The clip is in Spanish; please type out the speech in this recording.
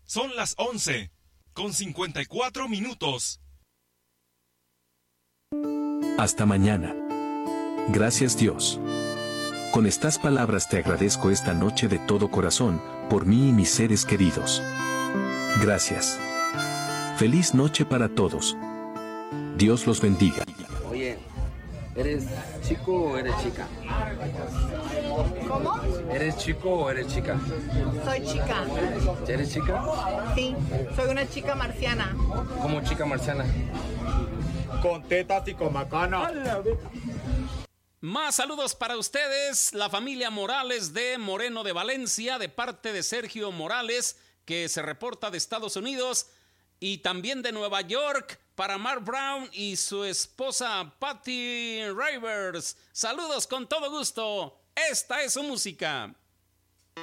Son las 11:54. Hasta mañana. Gracias, Dios. Con estas palabras te agradezco esta noche de todo corazón, por mí y mis seres queridos. Gracias. Feliz noche para todos. Dios los bendiga. Oye, ¿eres chico o eres chica? ¿Cómo? ¿Eres chico o eres chica? Soy chica. ¿Eres chica? Sí, soy una chica marciana. ¿Cómo chica marciana? Con tetas y con macana. Más saludos para ustedes, la familia Morales de Moreno de Valencia, de parte de Sergio Morales, que se reporta de Estados Unidos, y también de Nueva York, para Mark Brown y su esposa Patty Rivers. Saludos con todo gusto. Esta es su música.